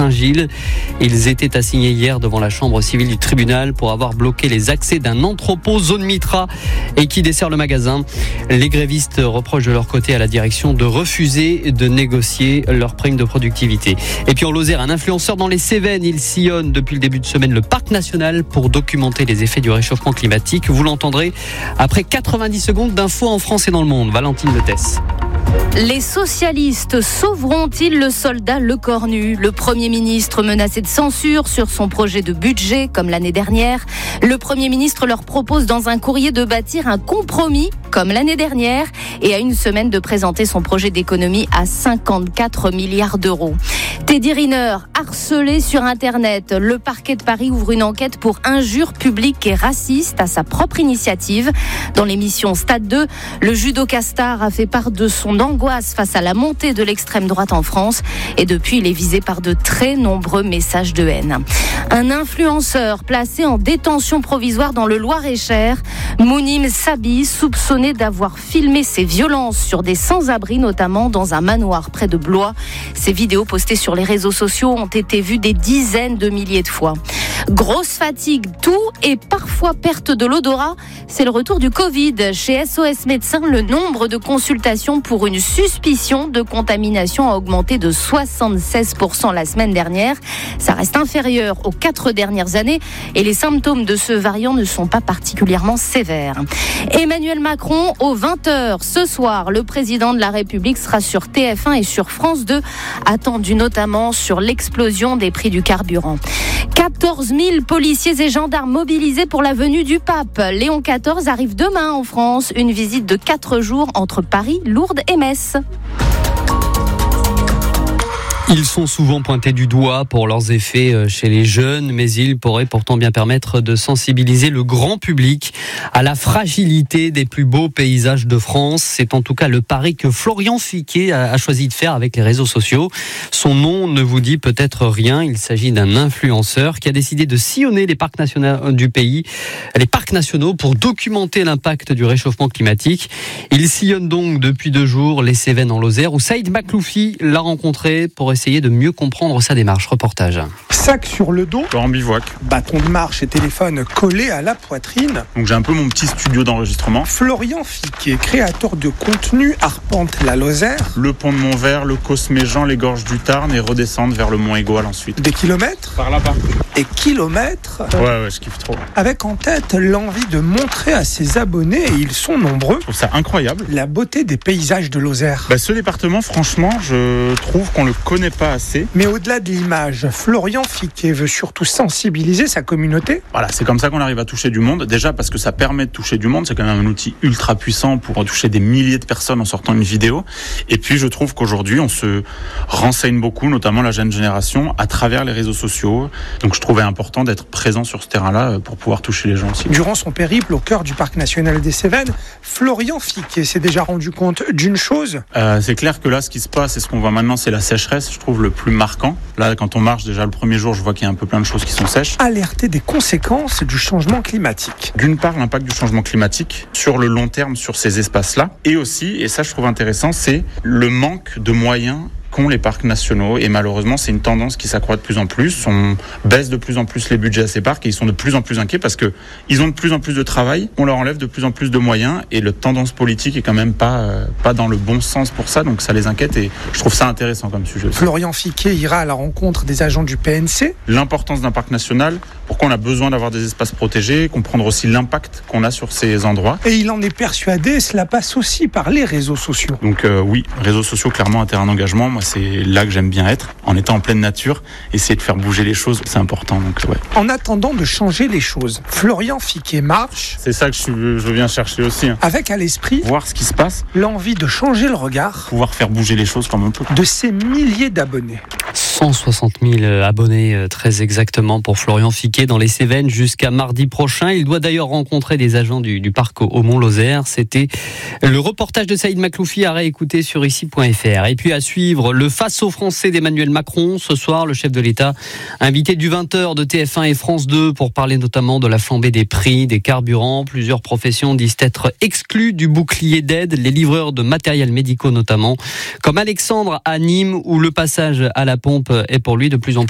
Saint-Gilles. Ils étaient assignés hier devant la chambre civile du tribunal pour avoir bloqué les accès d'un entrepôt zone Mitra et qui dessert le magasin. Les grévistes reprochent de leur côté à la direction de refuser de négocier leur prime de productivité. Et puis en Lozère, un influenceur dans les Cévennes, il sillonne depuis le début de semaine le parc national pour documenter les effets du réchauffement climatique. Vous l'entendrez après 90 secondes d'infos en France et dans le monde. Valentine Letès. Les socialistes sauveront-ils le soldat Lecornu ? Le Premier ministre menacé de censure sur son projet de budget, comme l'année dernière. Le Premier ministre leur propose dans un courrier de bâtir un compromis, comme l'année dernière, et à une semaine de présenter son projet d'économie à 54 milliards d'euros. Teddy Riner, harcelé sur Internet. Le parquet de Paris ouvre une enquête pour injures publiques et racistes à sa propre initiative. Dans l'émission Stade 2, le judoka star a fait part de son angoisse face à la montée de l'extrême droite en France. Et depuis, il est visé par de très nombreux messages de haine. Un influenceur placé en détention provisoire dans le Loir-et-Cher. Mounim Sabi, soupçonné d'avoir filmé ses violences sur des sans-abri, notamment dans un manoir près de Blois. Ces vidéos postées sur les réseaux sociaux ont été vues des dizaines de milliers de fois. Grosse fatigue, toux et parfois perte de l'odorat. C'est le retour du Covid. Chez SOS Médecins, le nombre de consultations pour une suspicion de contamination a augmenté de 76% la semaine dernière. Ça reste inférieur aux 4 dernières années et les symptômes de ce variant ne sont pas particulièrement sévères. Emmanuel Macron, aux 20h ce soir, le président de la République sera sur TF1 et sur France 2, attendu notamment sur l'explosion des prix du carburant. 14 000 policiers et gendarmes mobilisés pour la venue du pape. Léon XIV arrive demain en France. Une visite de 4 jours entre Paris, Lourdes et Metz. Ils sont souvent pointés du doigt pour leurs effets chez les jeunes, mais ils pourraient pourtant bien permettre de sensibiliser le grand public à la fragilité des plus beaux paysages de France. C'est en tout cas le pari que Florian Fiquet a choisi de faire avec les réseaux sociaux. Son nom ne vous dit peut-être rien. Il s'agit d'un influenceur qui a décidé de sillonner les parcs nationaux du pays, les parcs nationaux, pour documenter l'impact du réchauffement climatique. Il sillonne donc depuis 2 jours les Cévennes en Lozère, où Saïd Makloufi l'a rencontré pour essayer de mieux comprendre sa démarche. Reportage. Sac sur le dos, en bivouac, bâton de marche et téléphone collé à la poitrine. Donc j'ai un peu mon petit studio d'enregistrement. Florian Fiquet, créateur de contenu, arpente la Lozère. Le pont de Montvert, le Cosméjean, les gorges du Tarn et redescendre vers le Mont Égual ensuite. Des kilomètres par là-bas. Et kilomètres. Ouais, je kiffe trop. Avec en tête l'envie de montrer à ses abonnés, et ils sont nombreux, Je trouve ça incroyable. la beauté des paysages de Lozère. Ce département, franchement, je trouve qu'on le connaît pas assez. Mais au-delà de l'image, Florian Fiquet veut surtout sensibiliser sa communauté. Voilà, c'est comme ça qu'on arrive à toucher du monde. Déjà parce que ça permet de toucher du monde, c'est quand même un outil ultra puissant pour toucher des milliers de personnes en sortant une vidéo. Et puis je trouve qu'aujourd'hui, on se renseigne beaucoup, notamment la jeune génération, à travers les réseaux sociaux. Donc je trouvais important d'être présent sur ce terrain-là pour pouvoir toucher les gens aussi. Durant son périple au cœur du parc national des Cévennes, Florian Fiquet s'est déjà rendu compte d'une chose. C'est clair que là, ce qui se passe et ce qu'on voit maintenant, c'est la sécheresse, je trouve, le plus marquant. Là, quand on marche, déjà le premier jour, je vois qu'il y a un peu plein de choses qui sont sèches. Alerter des conséquences du changement climatique. D'une part, l'impact du changement climatique sur le long terme sur ces espaces-là. Et aussi, et ça je trouve intéressant, c'est le manque de moyens qu'ont les parcs nationaux. Et malheureusement, c'est une tendance qui s'accroît de plus en plus. On baisse de plus en plus les budgets à ces parcs et ils sont de plus en plus inquiets parce que ils ont de plus en plus de travail. On leur enlève de plus en plus de moyens et la tendance politique est quand même pas dans le bon sens pour ça. Donc ça les inquiète et je trouve ça intéressant comme sujet aussi. Florian Fiquet ira à la rencontre des agents du PNC. L'importance d'un parc national, pourquoi on a besoin d'avoir des espaces protégés, comprendre aussi l'impact qu'on a sur ces endroits. Et il en est persuadé, cela passe aussi par les réseaux sociaux. Donc oui, réseaux sociaux, clairement un terrain d'engagement. Moi, c'est là que j'aime bien être, en étant en pleine nature, essayer de faire bouger les choses, c'est important. Donc, ouais. En attendant de changer les choses, Florian Fiquet marche. C'est ça que je viens chercher aussi. Avec à l'esprit, voir ce qui se passe, l'envie de changer le regard, pouvoir faire bouger les choses comme on peut. De ces milliers d'abonnés. 160 000 abonnés, très exactement, pour Florian Fiquet dans les Cévennes jusqu'à mardi prochain. Il doit d'ailleurs rencontrer des agents du parc au Mont-Lozère. C'était le reportage de Saïd Makloufi à réécouter sur ici.fr. Et puis à suivre le face aux Français d'Emmanuel Macron. Ce soir, le chef de l'État invité du 20h de TF1 et France 2 pour parler notamment de la flambée des prix, des carburants. Plusieurs professions disent être exclues du bouclier d'aide, les livreurs de matériel médicaux notamment, comme Alexandre à Nîmes où le passage à la pompe est pour lui de plus en plus